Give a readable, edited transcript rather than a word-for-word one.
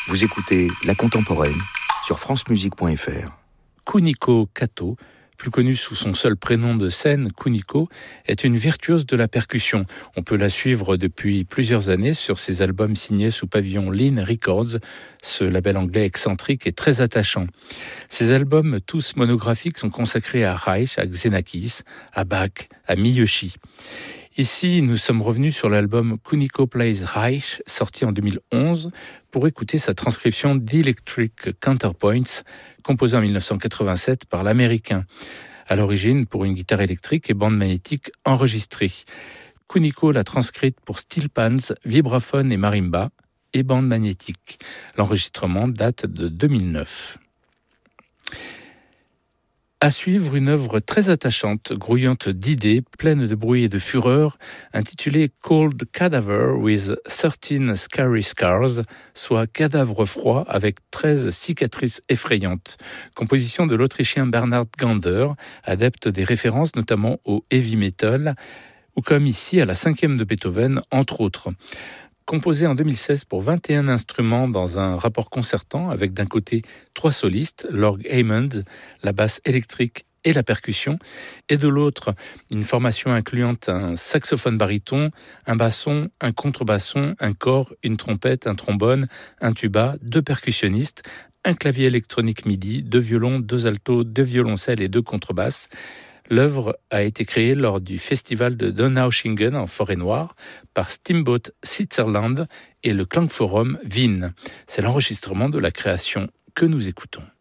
Vous écoutez La Contemporaine sur francemusique.fr. Kuniko Kato, plus connue sous son seul prénom de scène, Kuniko, est une virtuose de la percussion. On peut la suivre depuis plusieurs années sur ses albums signés sous pavillon Lean Records, ce label anglais excentrique et très attachant. Ces albums, tous monographiques, sont consacrés à Reich, à Xenakis, à Bach, à Miyoshi. Ici, nous sommes revenus sur l'album Kuniko Plays Reich, sorti en 2011, pour écouter sa transcription d'Electric Counterpoints, composée en 1987 par l'Américain, à l'origine pour une guitare électrique et bande magnétique enregistrée. Kuniko l'a transcrite pour steel pans, vibraphone et marimba, et bande magnétique. L'enregistrement date de 2009. À suivre une œuvre très attachante, grouillante d'idées, pleine de bruit et de fureur, intitulée Cold Cadaver with 13 Scary Scars, soit cadavre froid avec 13 cicatrices effrayantes. Composition de l'Autrichien Bernhard Gander, adepte des références notamment au heavy metal, ou comme ici à la 5e de Beethoven, entre autres. Composé en 2016 pour 21 instruments dans un rapport concertant avec d'un côté 3 solistes, l'orgue Hammond, la basse électrique et la percussion, et de l'autre une formation incluant un saxophone baryton, un basson, un contrebasson, un cor, une trompette, un trombone, un tuba, 2 percussionnistes, un clavier électronique MIDI, 2 violons, 2 altos, 2 violoncelles et 2 contrebasses. L'œuvre a été créée lors du festival de Donaueschingen en Forêt-Noire par Steamboat Switzerland et le Klangforum Wien. C'est l'enregistrement de la création que nous écoutons.